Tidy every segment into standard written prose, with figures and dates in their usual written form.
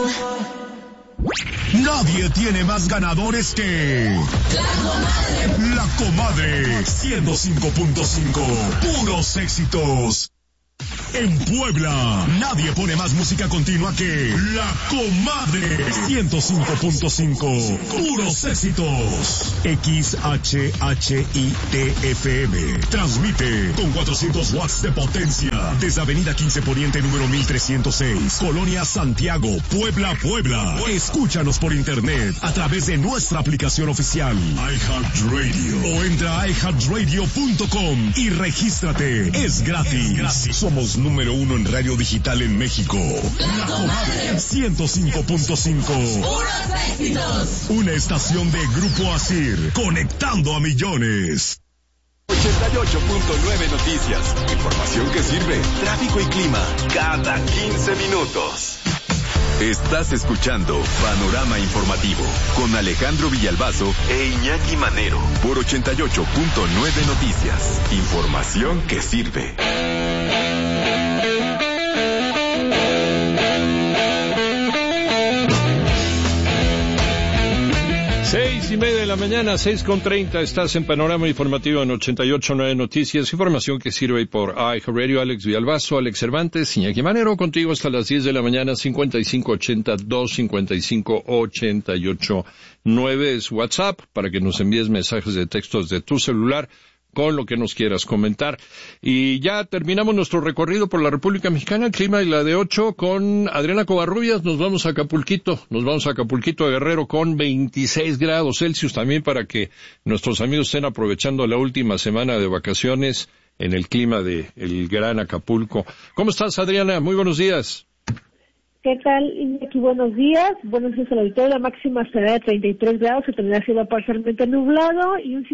Nadie tiene más ganadores que La Comadre 105.5. Puros éxitos. En Puebla, nadie pone más música continua que La Comadre 105.5. Puros éxitos. XHHITFM. Transmite con 400 watts de potencia desde Avenida 15 Poniente número 1306, Colonia Santiago, Puebla, Puebla. Escúchanos por internet a través de nuestra aplicación oficial iHeartRadio o entra a iHeartRadio.com y regístrate. Es gratis. Somos número 1 en radio digital en México. La Comadre 105.5. ¡Puros éxitos! Una estación de Grupo Asir, conectando a millones. 88.9 Noticias. Información que sirve. Tráfico y clima cada 15 minutos. Estás escuchando Panorama Informativo con Alejandro Villalbazo e Iñaki Manero por 88.9 Noticias. Información que sirve. 6:30 de la mañana, 6:30, estás en Panorama Informativo en 88.9 Noticias, información que sirve por iHeartRadio. Alex Villalbazo, Alex Cervantes, Iñaki Manero, contigo hasta las 10 de la mañana, 5582-5588-9 es WhatsApp, para que nos envíes mensajes de textos de tu celular, con lo que nos quieras comentar. Y ya terminamos nuestro recorrido por la República Mexicana, clima y la de 8 con Adriana Covarrubias. Nos vamos a Acapulquito de Guerrero con 26 grados Celsius, también para que nuestros amigos estén aprovechando la última semana de vacaciones en el clima de el gran Acapulco. ¿Cómo estás, Adriana? Muy buenos días. ¿Qué tal, Iñaki? Buenos días. Buenos días al auditorio. La máxima será de 33 grados, se tendrá cielo parcialmente nublado y un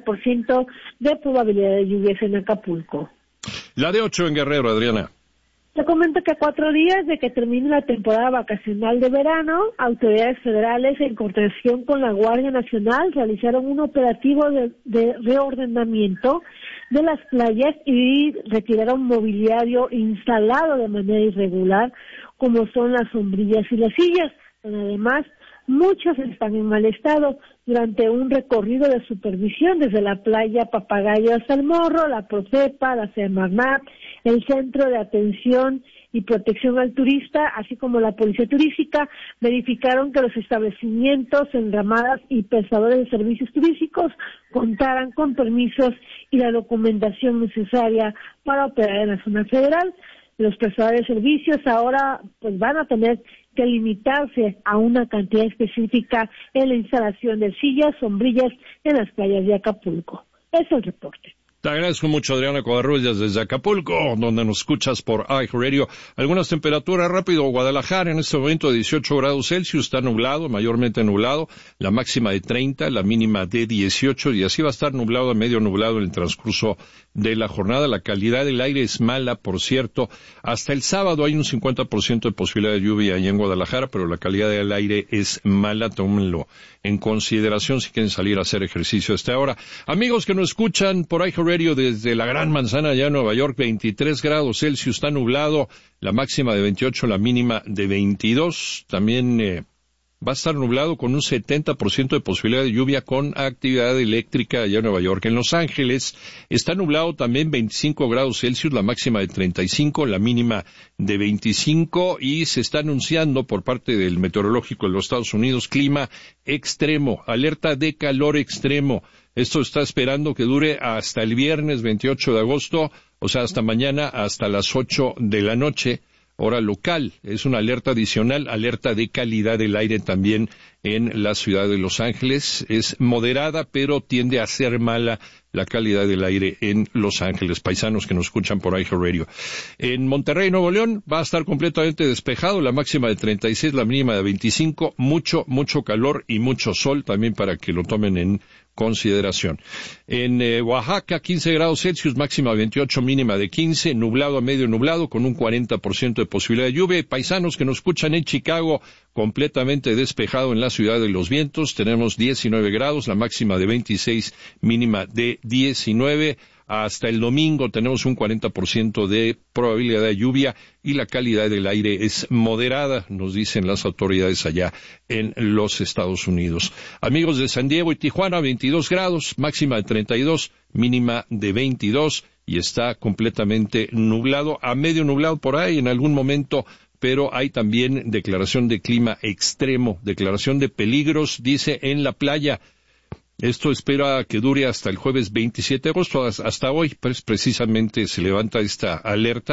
50% de probabilidad de lluvias en Acapulco. La de 8 en Guerrero, Adriana. Te comento que a 4 días de que termine la temporada vacacional de verano, autoridades federales, en coordinación con la Guardia Nacional, realizaron un operativo de reordenamiento de las playas y retiraron mobiliario instalado de manera irregular, como son las sombrillas y las sillas, pero además muchas están en mal estado. Durante un recorrido de supervisión desde la playa Papagayo hasta el Morro, la Profepa, la Semarnat, el Centro de Atención y Protección al Turista, así como la Policía Turística, verificaron que los establecimientos, enramadas y prestadores de servicios turísticos contaran con permisos y la documentación necesaria para operar en la zona federal. Los prestadores de servicios ahora pues van a tener que limitarse a una cantidad específica en la instalación de sillas, sombrillas en las playas de Acapulco. Ese es el reporte. Te agradezco mucho, Adriana Covarrubias, desde Acapulco, donde nos escuchas por iHeartRadio. Algunas temperaturas rápido. Guadalajara, en este momento de 18 grados Celsius, está nublado, mayormente nublado, la máxima de 30, la mínima de 18, y así va a estar nublado a medio nublado en el transcurso de la jornada. La calidad del aire es mala, por cierto. Hasta el sábado hay un 50% de posibilidad de lluvia ahí en Guadalajara, pero la calidad del aire es mala. Tómenlo en consideración si quieren salir a hacer ejercicio a esta hora. Amigos que nos escuchan por iHeartRadio desde la Gran Manzana allá en Nueva York, 23 grados Celsius, está nublado, la máxima de 28, la mínima de 22. También va a estar nublado con un 70% de posibilidad de lluvia con actividad eléctrica allá en Nueva York. En Los Ángeles está nublado también, 25 grados Celsius, la máxima de 35, la mínima de 25, y se está anunciando por parte del meteorológico de los Estados Unidos clima extremo, alerta de calor extremo. Esto está esperando que dure hasta el viernes 28 de agosto, o sea, hasta mañana, hasta las 8 de la noche, hora local. Es una alerta adicional, alerta de calidad del aire también en la ciudad de Los Ángeles. Es moderada, pero tiende a ser mala la calidad del aire en Los Ángeles, paisanos que nos escuchan por iHeartRadio. En Monterrey, Nuevo León, va a estar completamente despejado, la máxima de 36, la mínima de 25, mucho calor y mucho sol también para que lo tomen en consideración. En Oaxaca, 15 grados Celsius, máxima de 28, mínima de 15, nublado a medio nublado, con un 40% de posibilidad de lluvia. Y paisanos que nos escuchan en Chicago, completamente despejado en la ciudad de los vientos, tenemos 19 grados, la máxima de 26, mínima de 19. hasta el domingo tenemos un 40% de probabilidad de lluvia y la calidad del aire es moderada, nos dicen las autoridades allá en los Estados Unidos. Amigos de San Diego y Tijuana, 22 grados, máxima de 32, mínima de 22 y está completamente nublado, a medio nublado por ahí en algún momento, pero hay también declaración de clima extremo, declaración de peligros, dice, en la playa. Esto espera que dure hasta el jueves 27 de agosto, hasta hoy, pues precisamente se levanta esta alerta